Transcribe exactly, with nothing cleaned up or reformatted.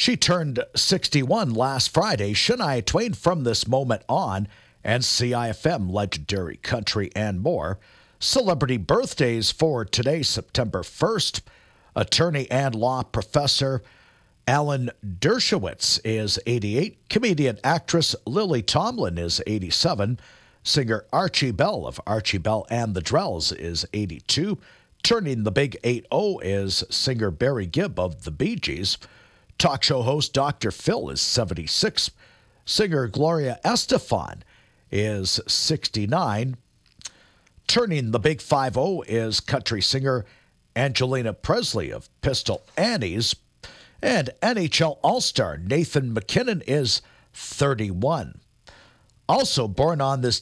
She turned sixty-one last Friday. Shania Twain from this moment on, and C I F M, Legendary Country, and more. Celebrity birthdays for today, September first. Attorney and law professor Alan Dershowitz is eighty-eight. Comedian actress Lily Tomlin is eighty-seven. Singer Archie Bell of Archie Bell and the Drells is eighty-two. Turning the big eighty is singer Barry Gibb of the Bee Gees. Talk show host Doctor Phil is seventy-six. Singer Gloria Estefan is sixty-nine. Turning the big fifty is country singer Angelina Presley of Pistol Annies. And N H L All-Star Nathan MacKinnon is thirty-one. Also born on this